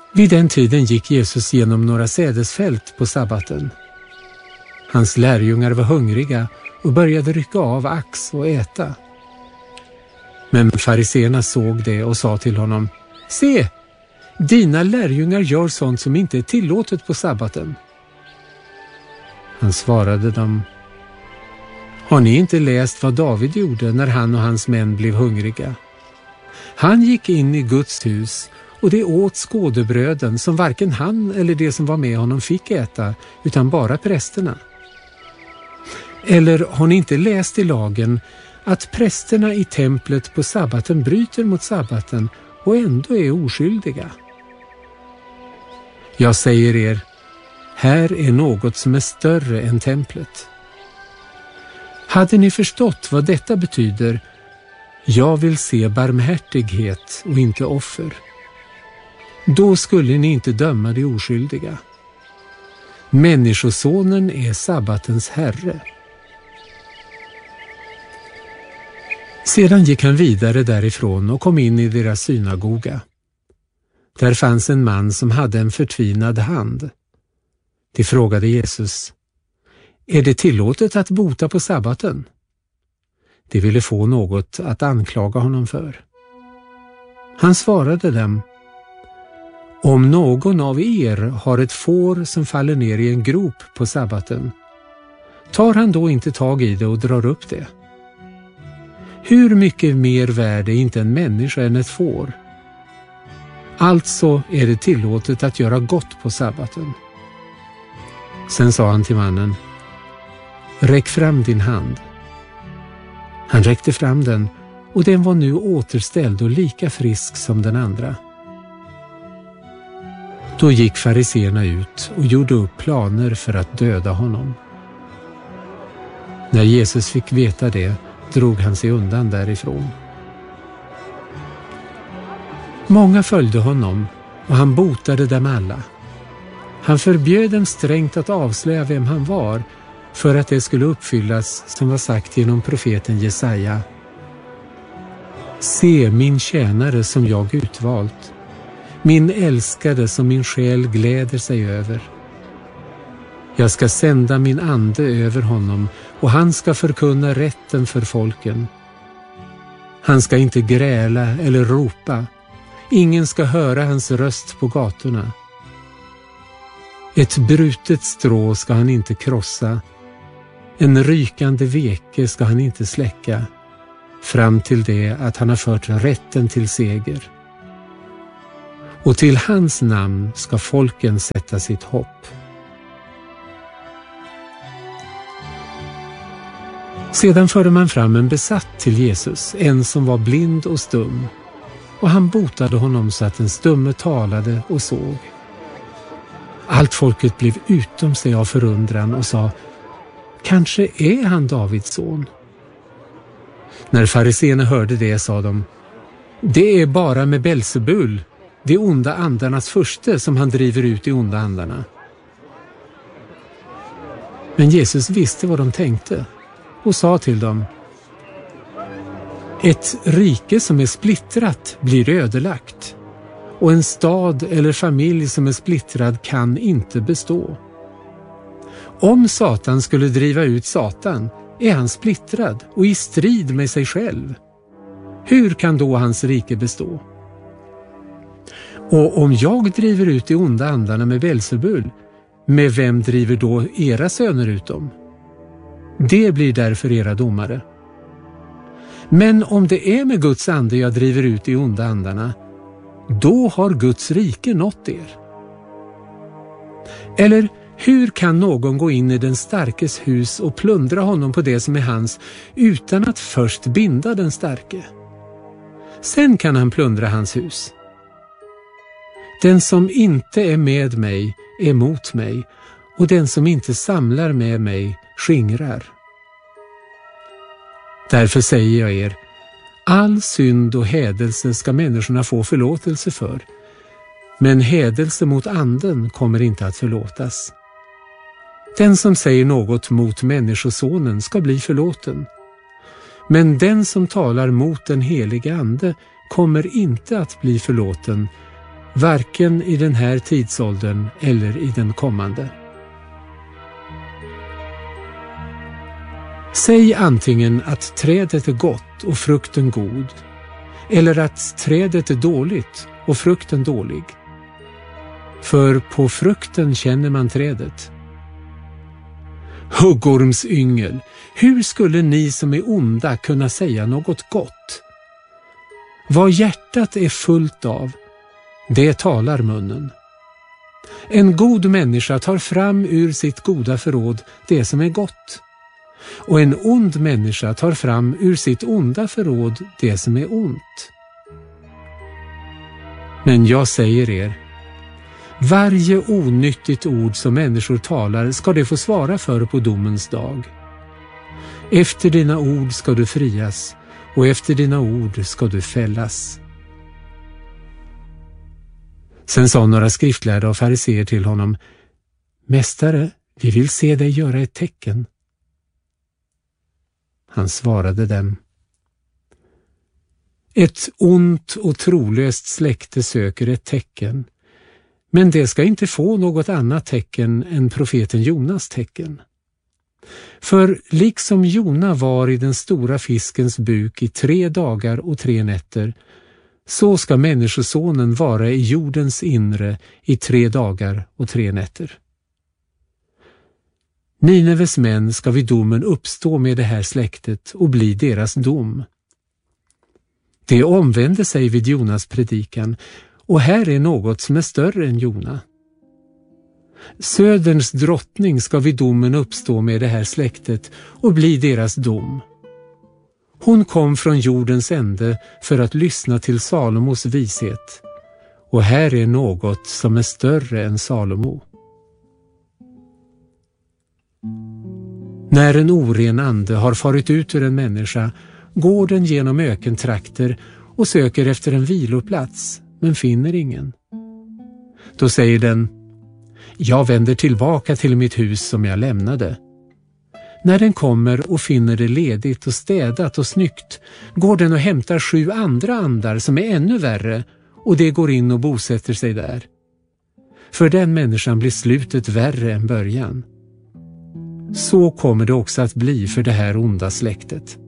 Vid den tiden gick Jesus genom några sädesfält på sabbaten. Hans lärjungar var hungriga och började rycka av ax och äta. Men fariseerna såg det och sa till honom: Se, dina lärjungar gör sånt som inte är tillåtet på sabbaten. Han svarade dem: Har ni inte läst vad David gjorde när han och hans män blev hungriga? Han gick in i Guds hus och det åt skådebröden som varken han eller de som var med honom fick äta, utan bara prästerna. Eller har ni inte läst i lagen att prästerna i templet på sabbaten bryter mot sabbaten och ändå är oskyldiga? Jag säger er, här är något som är större än templet. Hade ni förstått vad detta betyder: jag vill se barmhärtighet och inte offer, då skulle ni inte döma de oskyldiga. Människosonen är sabbatens herre. Sedan gick han vidare därifrån och kom in i deras synagoga. Där fanns en man som hade en förtvinad hand. De frågade Jesus: Är det tillåtet att bota på sabbaten? De ville få något att anklaga honom för. Han svarade dem: Om någon av er har ett får som faller ner i en grop på sabbaten, tar han då inte tag i det och drar upp det? Hur mycket mer värd är inte en människa än ett får? Alltså är det tillåtet att göra gott på sabbaten. Sen sa han till mannen: Räck fram din hand. Han räckte fram den, och den var nu återställd och lika frisk som den andra. Då gick fariseerna ut och gjorde upp planer för att döda honom. När Jesus fick veta det, drog han sig undan därifrån. Många följde honom, och han botade dem alla. Han förbjöd dem strängt att avslöja vem han var, för att det skulle uppfyllas som var sagt genom profeten Jesaja: Se min tjänare som jag utvalt, min älskade som min själ gläder sig över. Jag ska sända min ande över honom, och han ska förkunna rätten för folken. Han ska inte gräla eller ropa, ingen ska höra hans röst på gatorna. Ett brutet strå ska han inte krossa, en rykande veke ska han inte släcka, fram till det att han har fört rätten till seger. Och till hans namn ska folken sätta sitt hopp. Sedan förde man fram en besatt till Jesus, en som var blind och stum, och han botade honom så att den stumme talade och såg. Allt folket blev utom sig av förundran och sa: Kanske är han Davids son? När fariseerna hörde det sa de: Det är bara med Belzebul, de onda andarnas furste, som han driver ut de onda andarna. Men Jesus visste vad de tänkte och sa till dem: Ett rike som är splittrat blir ödelagt, och en stad eller familj som är splittrad kan inte bestå. Om Satan skulle driva ut Satan, är han splittrad och i strid med sig själv. Hur kan då hans rike bestå? Och om jag driver ut de onda andarna med Belzebul, med vem driver då era söner ut dem? Det blir därför era domare. Men om det är med Guds ande jag driver ut de onda andarna, då har Guds rike nått er. Eller hur kan någon gå in i den starkes hus och plundra honom på det som är hans, utan att först binda den starke? Sen kan han plundra hans hus. Den som inte är med mig är mot mig, och den som inte samlar med mig skingrar. Därför säger jag er, all synd och hädelse ska människorna få förlåtelse för, men hädelse mot anden kommer inte att förlåtas. Den som säger något mot människosonen ska bli förlåten, men den som talar mot den helige ande kommer inte att bli förlåten, varken i den här tidsåldern eller i den kommande. Säg antingen att trädet är gott och frukten god, eller att trädet är dåligt och frukten dålig. För på frukten känner man trädet. Huggormsyngel, hur skulle ni som är onda kunna säga något gott? Vad hjärtat är fullt av, det talar munnen. En god människa tar fram ur sitt goda förråd det som är gott, och en ond människa tar fram ur sitt onda förråd det som är ont. Men jag säger er, varje onyttigt ord som människor talar ska de få svara för på domens dag. Efter dina ord ska du frias, och efter dina ord ska du fällas. Sen sa några skriftlärda och fariseer till honom: Mästare, vi vill se dig göra ett tecken. Han svarade dem: Ett ont och trolöst släkte söker ett tecken, men det ska inte få något annat tecken än profeten Jonas tecken. För liksom Jona var i den stora fiskens buk i 3 dagar och 3 nätter, så ska människosonen vara i jordens inre i 3 dagar och 3 nätter. Nineves män ska vid domen uppstå med det här släktet och bli deras dom. Det omvände sig vid Jonas predikan, och här är något som är större än Jona. Söderns drottning ska vid domen uppstå med det här släktet och bli deras dom. Hon kom från jordens ände för att lyssna till Salomos vishet, och här är något som är större än Salomo. När en oren ande har farit ut ur en människa går den genom ökentrakter och söker efter en viloplats, men finner ingen. Då säger den: Jag vänder tillbaka till mitt hus som jag lämnade. När den kommer och finner det ledigt och städat och snyggt, går den och hämtar 7 andra andar som är ännu värre, och det går in och bosätter sig där. För den människan blir slutet värre än början. Så kommer det också att bli för det här onda släktet.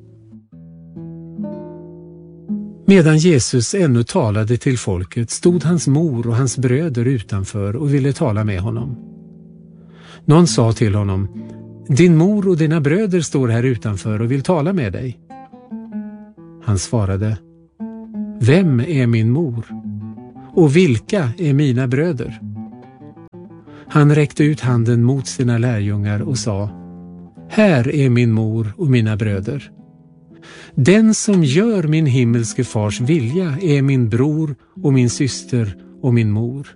Medan Jesus ännu talade till folket stod hans mor och hans bröder utanför och ville tala med honom. Någon sa till honom: Din mor och dina bröder står här utanför och vill tala med dig. Han svarade: Vem är min mor? Och vilka är mina bröder? Han räckte ut handen mot sina lärjungar och sa: Här är min mor och mina bröder. Den som gör min himmelske fars vilja är min bror och min syster och min mor.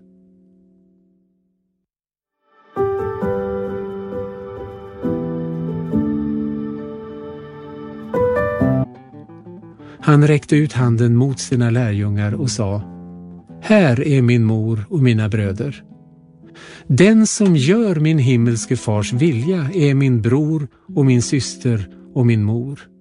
Han räckte ut handen mot sina lärjungar och sa: Här är min mor och mina bröder. Den som gör min himmelske fars vilja är min bror och min syster och min mor.